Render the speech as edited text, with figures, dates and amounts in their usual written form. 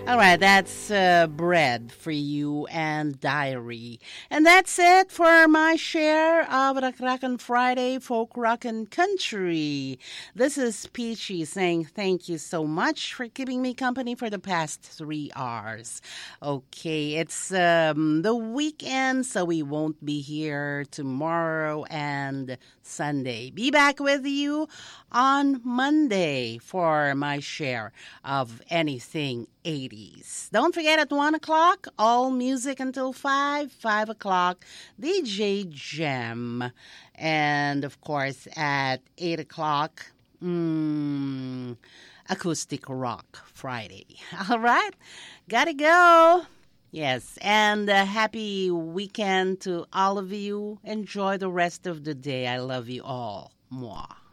All right, that's Bread for You and Diary. And that's it for my share of Rock Rockin' Friday, Folk Rockin' Country. This is Peachy saying thank you so much for keeping me company for the past 3 hours. Okay, it's the weekend, so we won't be here tomorrow and Sunday. Be back with you on Monday for my share of anything 80s. Don't forget at 1 o'clock, all music until 5 o'clock, DJ Gem. And of course at 8 o'clock, Acoustic Rock Friday. All right, gotta go. Yes, and a happy weekend to all of you. Enjoy the rest of the day. I love you all. Mwah.